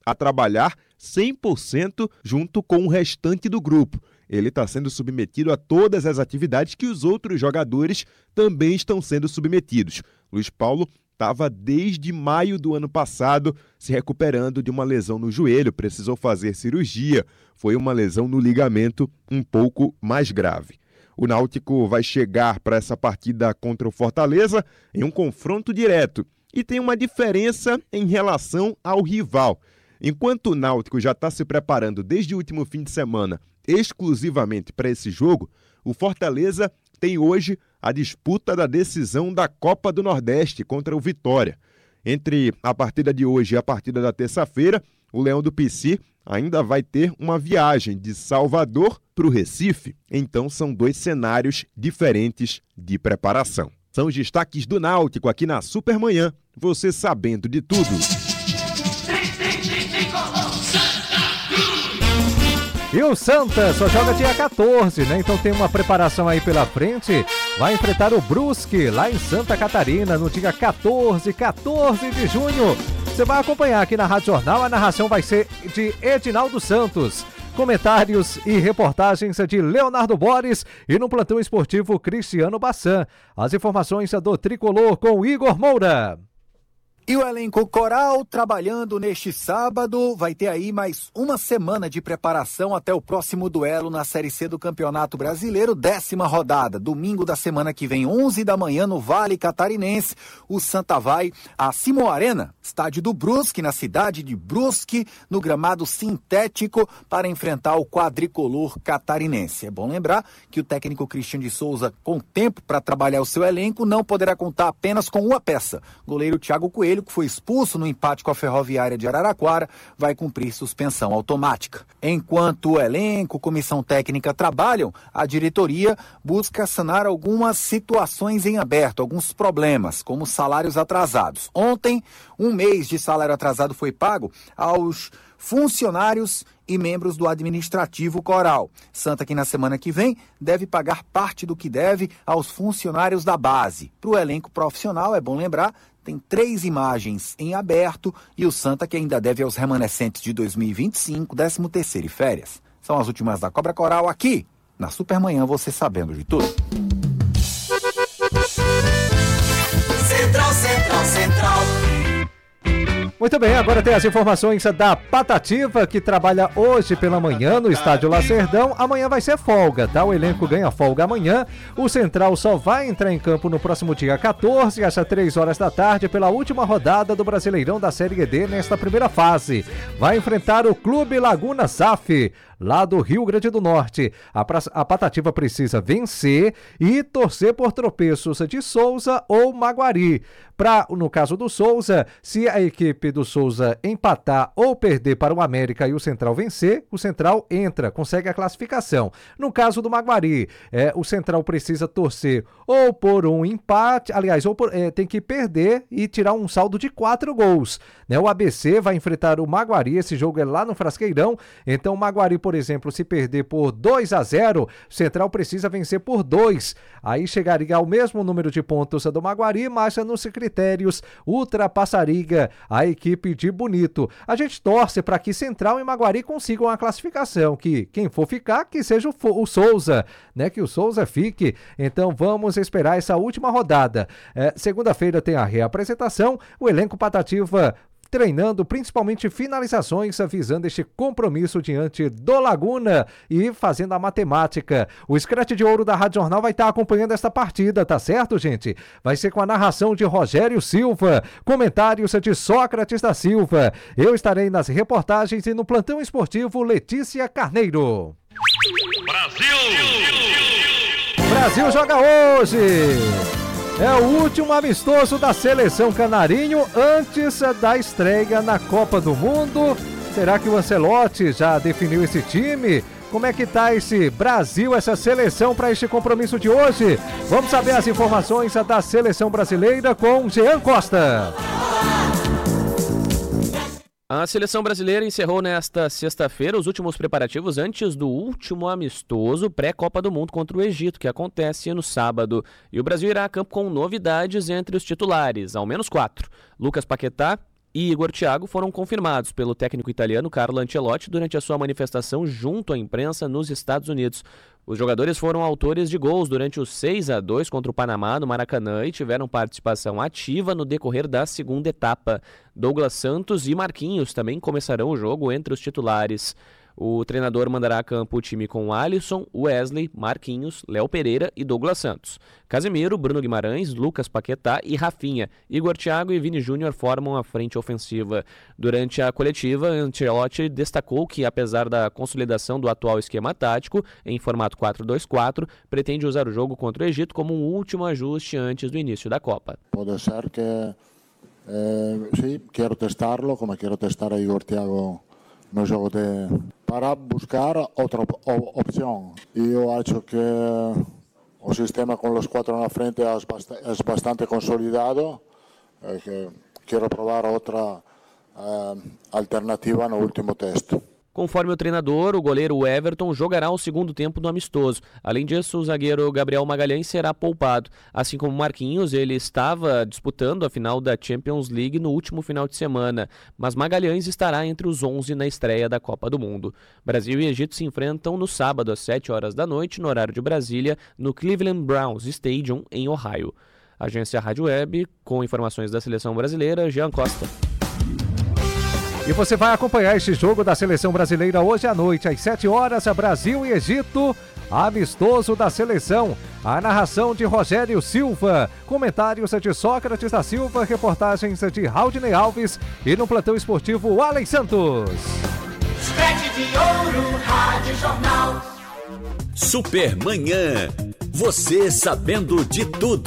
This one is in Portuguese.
a trabalhar 100% junto com o restante do grupo. Ele está sendo submetido a todas as atividades que os outros jogadores também estão sendo submetidos. Luiz Paulo estava desde maio do ano passado se recuperando de uma lesão no joelho, precisou fazer cirurgia, foi uma lesão no ligamento um pouco mais grave. O Náutico vai chegar para essa partida contra o Fortaleza em um confronto direto e tem uma diferença em relação ao rival. Enquanto o Náutico já está se preparando desde o último fim de semana exclusivamente para esse jogo, o Fortaleza tem hoje a disputa da decisão da Copa do Nordeste contra o Vitória. Entre a partida de hoje e a partida da terça-feira, o Leão do Pici ainda vai ter uma viagem de Salvador para o Recife. Então são dois cenários diferentes de preparação. São os destaques do Náutico aqui na Supermanhã, você sabendo de tudo. E o Santa só joga dia 14, né? Então tem uma preparação aí pela frente. Vai enfrentar o Brusque lá em Santa Catarina no dia 14 de junho. Você vai acompanhar aqui na Rádio Jornal. A narração vai ser de Edinaldo Santos. Comentários e reportagens de Leonardo Borges e no plantão esportivo Cristiano Bassan. As informações do Tricolor com Igor Moura. E o elenco coral trabalhando neste sábado, vai ter aí mais uma semana de preparação até o próximo duelo na Série C do Campeonato Brasileiro, 10ª rodada, domingo da semana que vem, 11 da manhã no Vale Catarinense. O Santa vai à Simão Arena, estádio do Brusque, na cidade de Brusque, no gramado sintético, para enfrentar o quadricolor catarinense. É bom lembrar que o técnico Cristiano de Souza, com tempo para trabalhar o seu elenco, não poderá contar apenas com uma peça. Goleiro Thiago Coelho, que foi expulso no empate com a Ferroviária de Araraquara, vai cumprir suspensão automática. Enquanto o elenco, comissão técnica trabalham, a diretoria busca sanar algumas situações em aberto, alguns problemas, como salários atrasados. Ontem, um mês de salário atrasado foi pago aos funcionários e membros do administrativo coral. Santa, que na semana que vem, deve pagar parte do que deve aos funcionários da base. Para o elenco profissional, é bom lembrar, tem 3 imagens em aberto e o Santa que ainda deve aos remanescentes de 2025, 13º e férias. São as últimas da Cobra Coral aqui, na Supermanhã, você sabendo de tudo. Central. Muito bem, agora tem as informações da Patativa, que trabalha hoje pela manhã no Estádio Lacerdão. Amanhã vai ser folga, tá? O elenco ganha folga amanhã. O Central só vai entrar em campo no próximo dia 14, às 3 horas da tarde, pela última rodada do Brasileirão da Série D nesta primeira fase. Vai enfrentar o Clube Laguna SAF, lá do Rio Grande do Norte. A Patativa precisa vencer e torcer por tropeços de Souza ou Maguari. No caso do Souza, se a equipe do Souza empatar ou perder para o América e o Central vencer, o Central entra, consegue a classificação. No caso do Maguari, o Central precisa torcer ou por um empate, aliás, tem que perder e tirar um saldo de 4 gols. Né? O ABC vai enfrentar o Maguari, esse jogo é lá no Frasqueirão, então o Maguari, por exemplo, se perder por 2-0, o Central precisa vencer por 2. Aí chegaria ao mesmo número de pontos do Maguari, mas nos critérios ultrapassaria a equipe de Bonito. A gente torce para que Central e Maguari consigam a classificação, que quem for ficar, que seja o Souza, né? Que o Souza fique. Então vamos esperar essa última rodada. Segunda-feira tem a reapresentação, o elenco Patativa treinando principalmente finalizações, visando este compromisso diante do Laguna e fazendo a matemática. O Scratch de Ouro da Rádio Jornal vai estar acompanhando esta partida, tá certo, gente? Vai ser com a narração de Rogério Silva, comentários de Sócrates da Silva. Eu estarei nas reportagens e no plantão esportivo Letícia Carneiro. Brasil joga hoje! É o último amistoso da seleção canarinho antes da estreia na Copa do Mundo. Será que o Ancelotti já definiu esse time? Como é que tá esse Brasil, essa seleção para este compromisso de hoje? Vamos saber as informações da seleção brasileira com Jean Costa. A seleção brasileira encerrou nesta sexta-feira os últimos preparativos antes do último amistoso pré-Copa do Mundo contra o Egito, que acontece no sábado. E o Brasil irá a campo com novidades entre os titulares, ao menos 4. Lucas Paquetá, e Igor Thiago foram confirmados pelo técnico italiano Carlo Ancelotti durante a sua manifestação junto à imprensa nos Estados Unidos. Os jogadores foram autores de gols durante o 6-2 contra o Panamá no Maracanã e tiveram participação ativa no decorrer da segunda etapa. Douglas Santos e Marquinhos também começarão o jogo entre os titulares. O treinador mandará a campo o time com Alisson, Wesley, Marquinhos, Léo Pereira e Douglas Santos. Casemiro, Bruno Guimarães, Lucas Paquetá e Rafinha. Igor Thiago e Vini Júnior formam a frente ofensiva. Durante a coletiva, Ancelotti destacou que, apesar da consolidação do atual esquema tático, em formato 4-2-4, pretende usar o jogo contra o Egito como um último ajuste antes do início da Copa. Pode ser que, sim, quero testá-lo, como quero testar a Igor Thiago no jogo para buscar outra opção. E eu acho que o sistema com os 4 na frente é bastante consolidado. Quero provar outra alternativa no último teste. Conforme o treinador, o goleiro Everton jogará o segundo tempo no amistoso. Além disso, o zagueiro Gabriel Magalhães será poupado. Assim como Marquinhos, ele estava disputando a final da Champions League no último final de semana, mas Magalhães estará entre os 11 na estreia da Copa do Mundo. Brasil e Egito se enfrentam no sábado às 7 horas da noite, no horário de Brasília, no Cleveland Browns Stadium, em Ohio. Agência Rádio Web, com informações da seleção brasileira, Jean Costa. E você vai acompanhar este jogo da seleção brasileira hoje à noite, às 7 horas, Brasil e Egito, amistoso da seleção. A narração de Rogério Silva, comentários de Sócrates da Silva, reportagens de Raudinei Alves e no plantão esportivo, Alex Santos. Rede de Ouro, Rádio Jornal. Supermanhã, você sabendo de tudo.